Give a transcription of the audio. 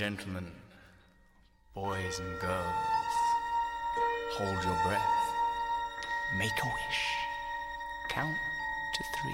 gentlemen, boys and girls, hold your breath. Make a wish. Count to 3.